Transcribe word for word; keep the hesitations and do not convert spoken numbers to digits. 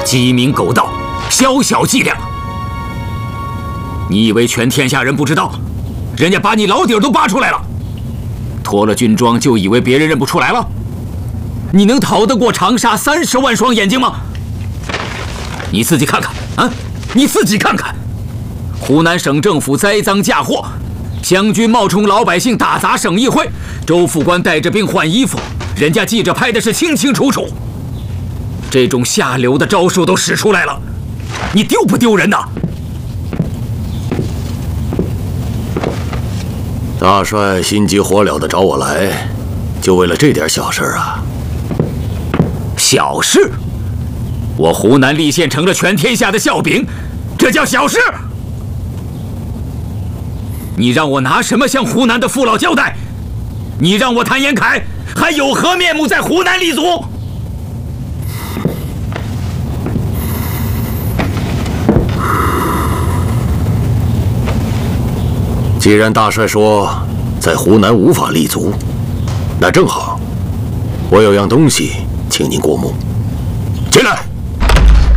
鸡鸣狗盗，宵小伎俩。你以为全天下人不知道？人家把你老底儿都扒出来了，脱了军装就以为别人认不出来了？你能逃得过长沙三十万双眼睛吗？你自己看看啊！你自己看看，湖南省政府栽赃嫁祸，湘军冒充老百姓打砸省议会，周副官带着兵换衣服，人家记者拍的是清清楚楚。这种下流的招数都使出来了，你丢不丢人呐？ 大帅心急火燎地找我来，就为了这点小事啊？ 小事？我湖南溧县成了全天下的笑柄，这叫小事？你让我拿什么向湖南的父老交代？你让我谭延闿还有何面目在湖南立足？ 既然大帅说在湖南无法立足，那正好，我有样东西请您过目。进来。